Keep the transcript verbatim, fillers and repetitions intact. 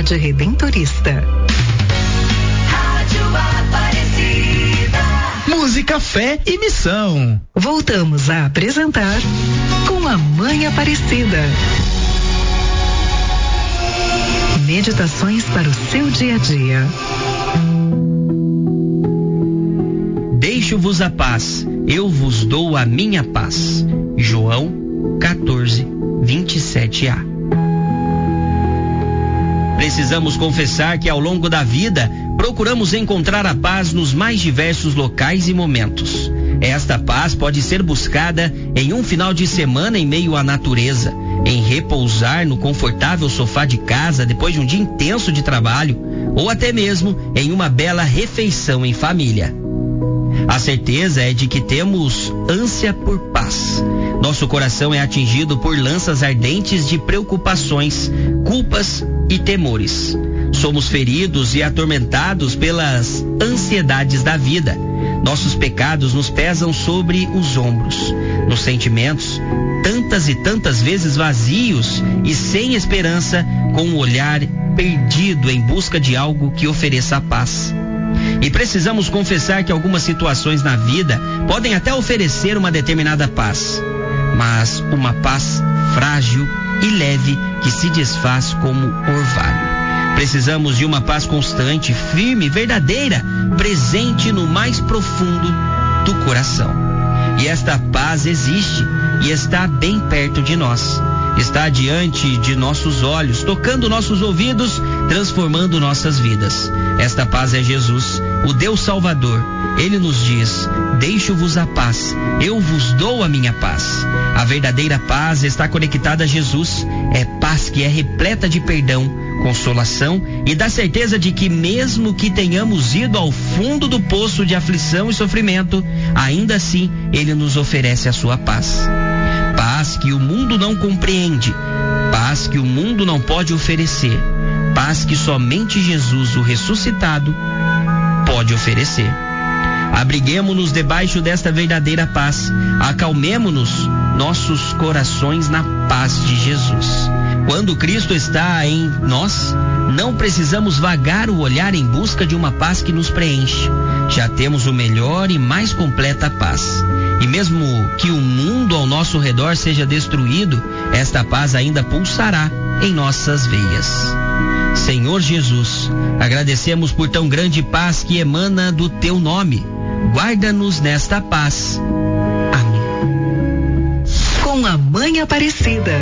Rede Redentorista. Rádio Aparecida. Música, fé e missão. Voltamos a apresentar Com a Mãe Aparecida. Meditações para o seu dia a dia. Deixo-vos a paz, eu vos dou a minha paz. João quatorze, vinte e sete a. Precisamos confessar que ao longo da vida procuramos encontrar a paz nos mais diversos locais e momentos. Esta paz pode ser buscada em um final de semana em meio à natureza, em repousar no confortável sofá de casa depois de um dia intenso de trabalho, ou até mesmo em uma bela refeição em família. A certeza é de que temos ânsia por paz. Nosso coração é atingido por lanças ardentes de preocupações, culpas e temores. Somos feridos e atormentados pelas ansiedades da vida. Nossos pecados nos pesam sobre os ombros. Nos sentimentos, tantas e tantas vezes vazios e sem esperança, com o olhar perdido em busca de algo que ofereça a paz. E precisamos confessar que algumas situações na vida podem até oferecer uma determinada paz, mas uma paz frágil e leve que se desfaz como orvalho. Precisamos de uma paz constante, firme, verdadeira, presente no mais profundo do coração. E esta paz existe e está bem perto de nós. Está diante de nossos olhos, tocando nossos ouvidos, transformando nossas vidas. Esta paz é Jesus, o Deus Salvador. Ele nos diz: deixo-vos a paz, eu vos dou a minha paz. A verdadeira paz está conectada a Jesus. É paz que é repleta de perdão, consolação e da certeza de que mesmo que tenhamos ido ao fundo do poço de aflição e sofrimento, ainda assim Ele nos oferece a sua paz. Paz que o mundo não compreende, paz que o mundo não pode oferecer, paz que somente Jesus, o ressuscitado, pode oferecer. Abriguemo-nos debaixo desta verdadeira paz, acalmemo-nos nossos corações na paz de Jesus. Quando Cristo está em nós, não precisamos vagar o olhar em busca de uma paz que nos preenche. Já temos o melhor e mais completa paz. E mesmo que o mundo ao nosso redor seja destruído, esta paz ainda pulsará em nossas veias. Senhor Jesus, agradecemos por tão grande paz que emana do teu nome. Guarda-nos nesta paz. Amém. Com a Mãe Aparecida.